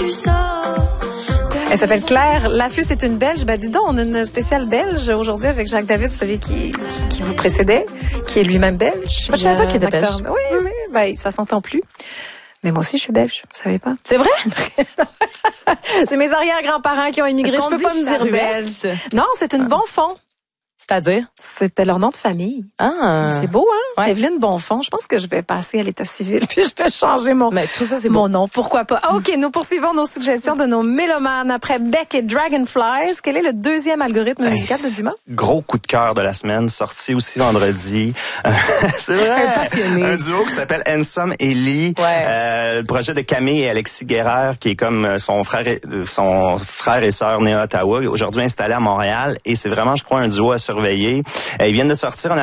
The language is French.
Elle s'appelle Claire Laffus, c'est une Belge. Ben dis donc, on a une spéciale Belge aujourd'hui avec Jacques David, vous savez, qui vous précédait, qui est lui-même belge. Je savais pas qu'il était belge. Oui, ben ça s'entend plus. Mais moi aussi, je suis belge, vous savez pas? C'est vrai? C'est mes arrière-grands-parents qui ont immigré, je peux pas me dire belge. Non, c'est une Bonfons. C'est-à-dire? C'était leur nom de famille. Ah. C'est beau, hein? Ouais. Evelyne Bonfons. Je pense que je vais passer à l'état civil puis je vais changer Mais tout ça, c'est mon nom. Pourquoi pas? Ah, OK, nous poursuivons nos suggestions de nos mélomanes après Beck et Dragonflies. Quel est le deuxième algorithme musical de Dumas? Gros coup de cœur de la semaine, sorti aussi vendredi. C'est vrai. Un duo qui s'appelle Ensom et Lee. Ouais. Le projet de Camille et Alexis Guerrère, qui est comme son frère et sœur nés à Ottawa, aujourd'hui installé à Montréal. Et c'est vraiment, je crois, un duo à surveiller. Ils viennent de sortir